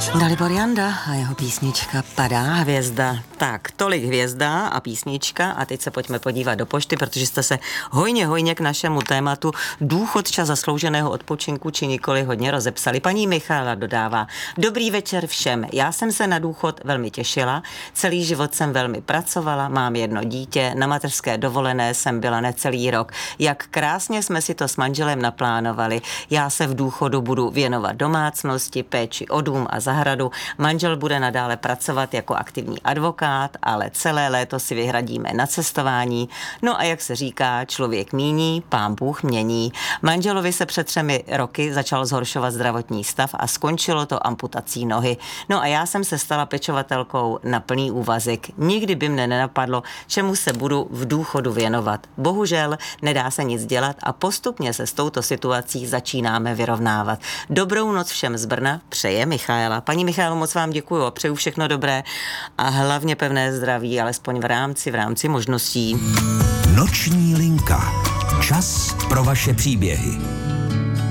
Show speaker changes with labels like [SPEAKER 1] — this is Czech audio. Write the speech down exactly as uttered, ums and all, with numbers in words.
[SPEAKER 1] Dalibor Janda a jeho písnička Padá hvězda. Tak, tolik hvězda a písnička a teď se pojďme podívat do pošty, protože jste se hojně, hojně k našemu tématu důchod, čas zaslouženého odpočinku či nikoli hodně rozepsali. Paní Michála dodává: dobrý večer všem, já jsem se na důchod velmi těšila, celý život jsem velmi pracovala, mám jedno dítě, na mateřské dovolené jsem byla necelý rok. Jak krásně jsme si to s manželem naplánovali. Já se v důchodu budu věnovat domácnosti, péči o dům a zahradu. Manžel bude nadále pracovat jako aktivní advokát, ale celé léto si vyhradíme na cestování. No a jak se říká, člověk míní, pán Bůh mění. Manželovi se před třemi roky začal zhoršovat zdravotní stav a skončilo to amputací nohy. No a já jsem se stala pečovatelkou na plný úvazek. Nikdy by mne nenapadlo, čemu se budu v důchodu věnovat. Bohužel nedá se nic dělat a postupně se s touto situací začínáme vyrovnávat. Dobrou noc všem z Brna přeje Michaela. Paní Michálo, moc vám děkuju a přeju všechno dobré a hlavně pevné zdraví, alespoň v rámci, v rámci možností.
[SPEAKER 2] Noční linka. Čas pro vaše příběhy.